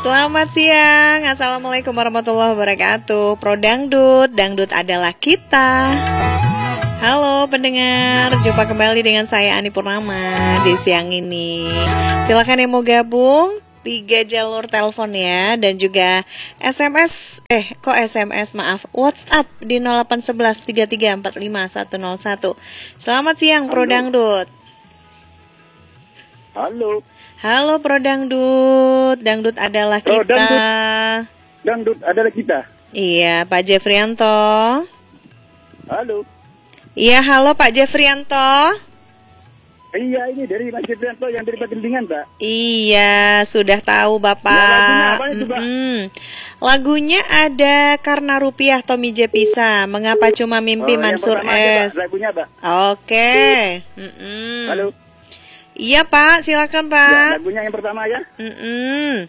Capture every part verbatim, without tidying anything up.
Selamat siang, assalamualaikum warahmatullahi wabarakatuh. Pro Dangdut, dangdut adalah kita. Halo pendengar, jumpa kembali dengan saya Ani Purnama di siang ini. Silakan yang mau gabung, tiga jalur telepon ya, dan juga S M S, eh kok S M S maaf, WhatsApp di nol delapan satu satu tiga tiga empat lima satu nol satu. Selamat siang Pro Dangdut. Halo. Halo Pro Dangdut, dangdut adalah Pro kita. Dangdut, dangdut adalah kita. Iya, Pak Jefrianto. Halo. Iya, halo Pak Jefrianto. Iya, ini dari Mas Jefrianto yang dari Pagendingan, Mbak. Iya, sudah tahu Bapak. Ya, lagunya apa itu, Mbak? Mm-hmm. Lagunya ada Karena Rupiah Tommy J Pisa, Mengapa Cuma Mimpi Oh, Mansur yang pertama aja, Mbak, S. lagunya, Mbak. Oke. Mm-mm. Halo. Iya Pak, silakan Ya, Pak. lagunya yang pertama ya. Mm-mm.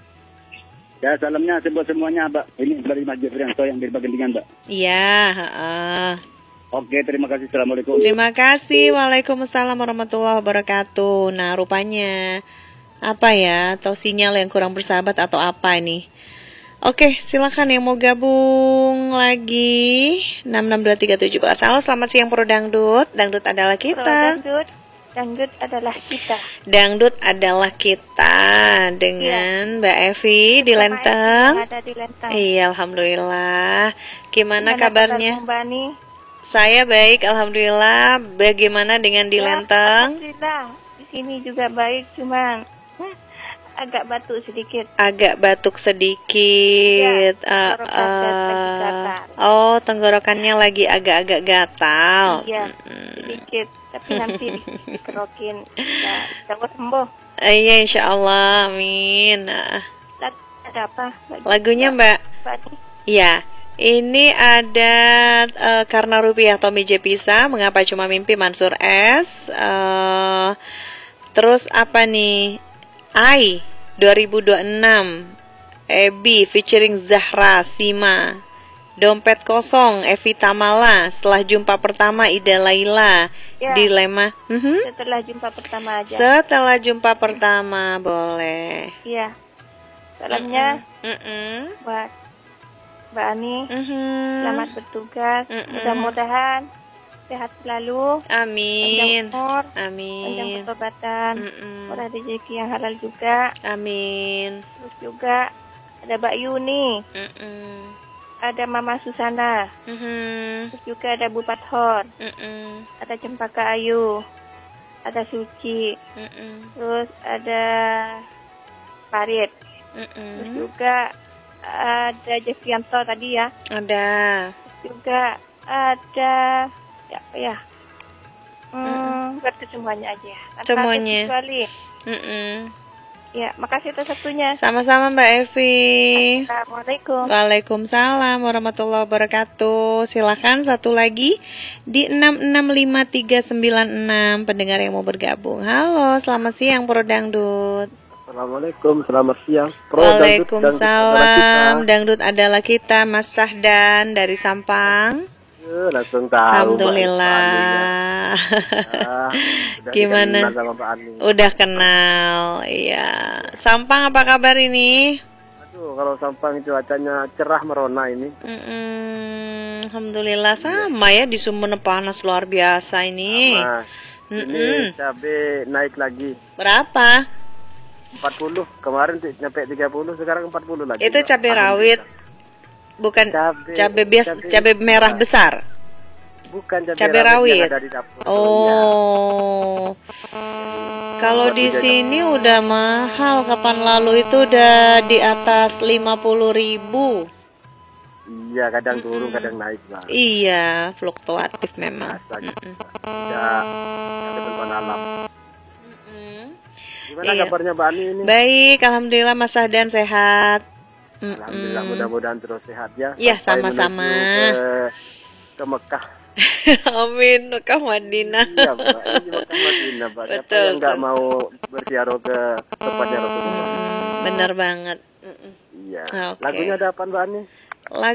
Ya, salamnya buat semuanya, Mbak. Ini dari Mas Jefrianto yang dari Pagendingan, Mbak. Iya, heeh. Oke, terima kasih. Assalamualaikum. Terima kasih. Waalaikumsalam warahmatullahi wabarakatuh. Nah, rupanya apa ya? Atau sinyal yang kurang bersahabat atau apa ini? Oke, silakan yang mau gabung lagi. enam enam dua tiga tujuh. Halo, selamat siang Pro Dangdut. Dangdut adalah Pro kita. Dangdut, dangdut adalah kita. Dangdut adalah kita dengan Mbak Evi di Sama Lenteng. Evi yang ada di Lenteng. Iya, alhamdulillah. Gimana, Gimana kabarnya? kabarmu, Mbak Ani? Saya baik, alhamdulillah. Bagaimana dengan di Ya, Lenteng? alhamdulillah. Di sini juga baik, cuman hmm, agak batuk sedikit. Agak batuk sedikit. Ya, Uh, tenggorokan lagi uh, gatal. oh, tenggorokannya lagi agak-agak gatal. Iya, Mm-mm. sedikit. Tapi nanti dikerokin. Ya, dapat sembuh. Eh, Iya, insya Allah, amin. Nah, Lalu ada apa? Lagi lagunya Mbak Mbak? Mbak Ani? Ya, ini ada uh, Karena Rupiah Tommy J Pisa, Mengapa Cuma Mimpi Mansur S. Uh, terus apa nih? Ai dua ribu dua puluh enam, Ebi featuring Zahra Sima. Dompet Kosong Evi Tamala, Setelah Jumpa Pertama Ida Laila. Ya. Dilema. Mhm. Setelah jumpa pertama aja. Setelah Jumpa Pertama, boleh. Iya. Salamnya Mm-mm. buat Mbak Ani. Mhm. Selamat bertugas. Mm-mm. Mudah-mudahan sehat selalu. Amin. Panjang umur, panjang Amin. pertobatan, Mm-mm. murah rezeki yang halal juga. Amin. Terus juga ada Mbak Yuni, Mm-mm. ada Mama Susana, Mhm. terus juga ada Bu Pathor, Mm-mm. ada Cempaka Ayu, ada Suci, Mm-mm. terus ada Farid, terus Mm-mm. juga ada Jefrianto tadi ya, Ada. terus juga ada ya apa ya, hmm, buat semuanya aja, tanpa Semuanya. terkecuali. Mm-mm. Ya, makasih atas waktunya. Sama-sama Mbak Evi. Assalamualaikum. Waalaikumsalam warahmatullahi wabarakatuh. Silakan satu lagi di enam enam lima tiga sembilan enam pendengar yang mau bergabung. Halo, selamat siang Pro Dangdut. Assalamualaikum, selamat siang. Pro Dangdut, Waalaikumsalam. Dangdut adalah kita, Mas Sahdan dari Sampang. Ya, langsung tahu. Alhamdulillah. Ah, Gimana? sama Mbak Ani. Udah kenal, iya. Sampang apa kabar ini? Aduh, kalau Sampang cuacanya cerah merona ini. Mm-mm, Alhamdulillah sama ya, di Sumenep panas luar biasa ini. Nah, Mm-mm. ini cabai naik lagi Berapa? empat puluh. Kemarin ti- nyampe tiga puluh, sekarang empat puluh lagi. Itu Mbak. cabai rawit, bukan Cabai- cabai bias, cabai- cabai merah besar. Bukan cabai, Cabai rawit yang rawit. ada di dapur. Oh, kalau di sini udah mahal. Kapan lalu itu udah di atas lima puluh ribu. Iya, kadang turun, kadang naik, Mbak. Iya, fluktuatif memang. Biasa gitu. Ya, ada bencana alam. Mm-mm. Gimana Iya. kabarnya Mbak Ani ini? Baik, alhamdulillah Mas Sahdan sehat. Mm-mm. Alhamdulillah, mudah-mudahan terus sehat ya. Iya, Sampai sama-sama. menuju ke, ke Mekah. Amin, Mekah Madinah. Iya, Mbak. Ini Mekah Madinah, Mbak. Siapa Betul, yang nggak betul. mau berziarah ke tempatnya Rasulullah? Mm, bener banget. Mm-mm. Iya. Oke. Lagunya ada apa Mbak Ani?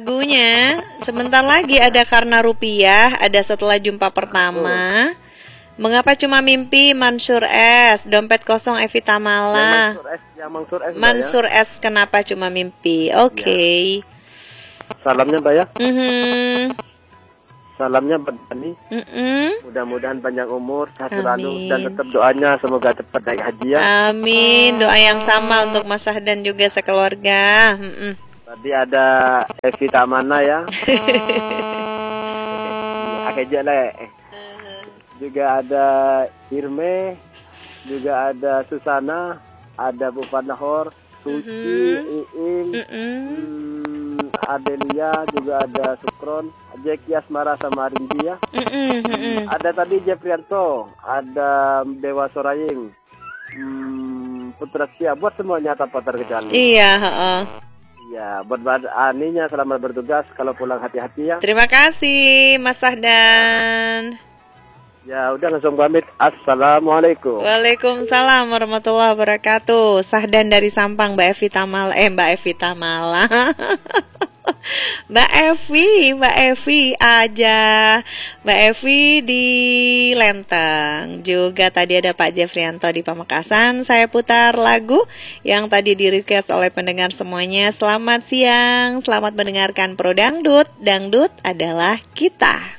Lagunya sebentar lagi ada Karena Rupiah, ada Setelah Jumpa Pertama, Mengapa cuma mimpi? Mansur S. Dompet kosong Evi Tamala. Yang Mansur S, yang Mansur S, Mbak, Mansur ya. S. Kenapa cuma mimpi? Oke. Okay. Salamnya, Mbak, ya. Mm-hmm. Salamnya buat Dani. Mm-mm. Mudah-mudahan panjang umur, sehat selalu, Amin. dan tetap doanya semoga cepat naik haji ya. Amin. Doa yang sama untuk Mas Sahdan juga sekeluarga. Mm-mm. Tadi ada Evi Tamana ya. Akeja lah. Juga ada Irme, juga ada Susana, ada Bu Panahor, Suci, Mhm. Iing, Mm-mm. hmm, Adelia, juga ada Sukron, Jeki Asmara sama Rindi ya. Mm-mm. Mm-mm. Ada tadi Jeffrianto, ada Dewa Soraying, hmm, Putra Sia, buat semuanya tanpa terkecuali. Iya, heeh. Ya, buat Mbak Aninya selamat bertugas, kalau pulang hati-hati ya. Terima kasih Mas Sahdan. Ya, udah langsung pamit. Assalamualaikum. Waalaikumsalam warahmatullahi wabarakatuh. Sahdan dari Sampang, Mbak Evi Tamala. Eh, Mbak Evi Tamala. Mbak Evi, Mbak Evi aja. Mbak Evi di Lenteng. Juga tadi ada Pak Jeffrianto di Pamekasan. Saya putar lagu yang tadi di request oleh pendengar semuanya. Selamat siang, selamat mendengarkan Pro Dangdut. Dangdut adalah kita.